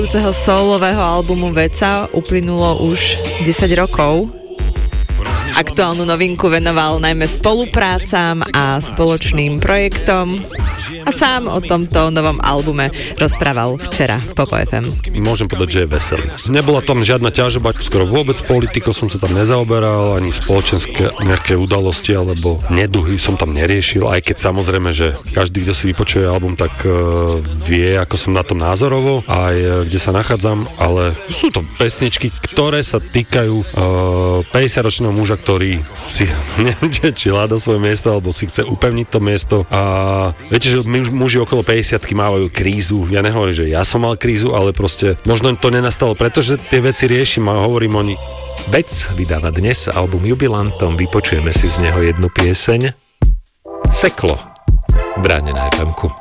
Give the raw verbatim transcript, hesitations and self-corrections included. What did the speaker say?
solového albumu Veca uplynulo už desať rokov. Aktuálnu novinku venoval najmä spoluprácam a spoločným projektom a sám o tomto novom albume rozprával včera v Popo ef em. Môžem povedať, že je veselý. Nebola tam žiadna ťažoba, skoro vôbec politikou som sa tam nezaoberal, ani spoločenské nejaké udalosti alebo neduhy som tam neriešil, aj keď samozrejme, že každý, kto si vypočuje album, tak uh, vie, ako som na tom názorovo, aj uh, kde sa nachádzam, ale sú to pesničky, ktoré sa týkajú uh, päťdesiatročného muža, ktorý si neviem, či hľada svoje miesto, alebo si chce upevniť to miesto. A viete, že muži okolo päťdesiatky mávajú krízu. Ja nehovorím, že ja som mal krízu, ale proste možno to nenastalo, pretože tie veci riešim a hovorím o nich. Vec vydáva dnes album Jubilantom, vypočujeme si z neho jednu pieseň. Seklo. Bráne na ef emku.